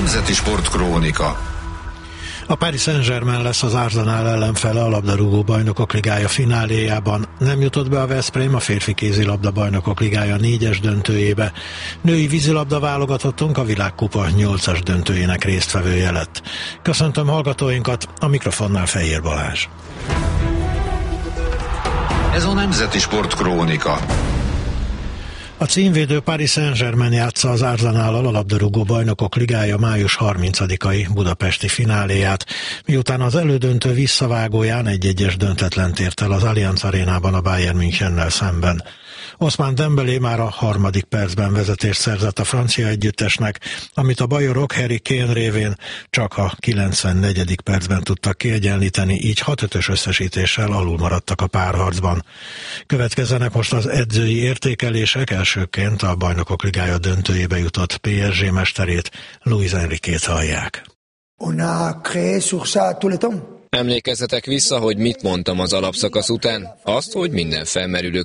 Nemzeti Sportkrónika. A Paris Saint-Germain lesz az Arsenal ellenfele a labdarúgó bajnokok ligája fináléjában. Nem jutott be a Veszprém a férfi kézilabda bajnokok ligája 4-es döntőjébe. Női vízilabda válogatottunk a világkupa 8-as döntőjének résztvevője lett. Köszöntöm hallgatóinkat, a mikrofonnál Fejér Balázs. Ez a Nemzeti Sportkrónika. A címvédő Paris Saint-Germain játsza az Arsenallal a labdarúgó bajnokok ligája május 30-ai budapesti fináléját, miután az elődöntő visszavágóján 1-1-es döntetlent ért el az Allianz Arénában a Bayern Münchennel szemben. Ousmane Dembélé már a 3. percben vezetést szerzett a francia együttesnek, amit a bajorok Harry Kane révén csak a 94. percben tudtak kiegyenlíteni, így 6-5-ös összesítéssel alul maradtak a párharcban. Következzenek most az edzői értékelések, elsőként a Bajnokok Ligája döntőjébe jutott PSG mesterét, Luis Enriquét hallják. Emlékezzetek vissza, hogy mit mondtam az alapszakasz után? Azt, hogy minden felmerülő